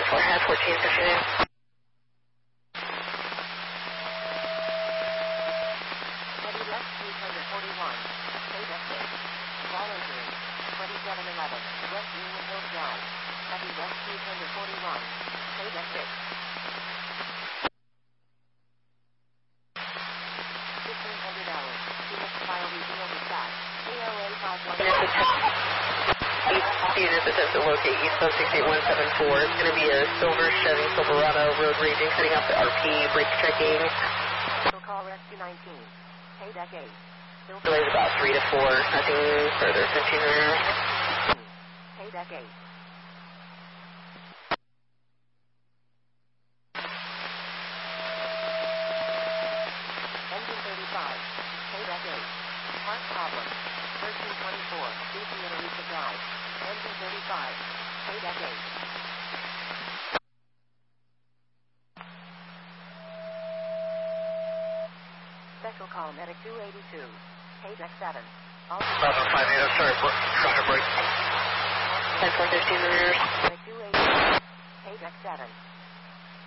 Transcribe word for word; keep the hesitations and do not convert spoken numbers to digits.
four, hat fourteen fifty-nine. Heavy left three forty-one, paid exit. Volunteer, twenty-seven eleven, West Union Hill Drive. Heavy left three forty-one, paid exit. fifteen hundred hours, Phoenix file regional dispatch, A O A five one. Unit attempts to locate eastbound six eight one seven four. It's going to be a silver Chevy Silverado road region cutting off the R P, brake checking. So call rescue nineteen. Pay deck eight. Delays about three to four. Nothing further. fifteen hundred. Pay deck eight. Engine thirty-five. Pay deck eight. Part problem. thirteen twenty-four. D C and Alicia Drive. Engine thirty-five. Pay deck eight. Special call medic two eighty-two. Pay deck seven. eleven five eight, I'm sorry, traffic break. ten four fifteen in the rear. Medic two eighty-two. Pay deck seven.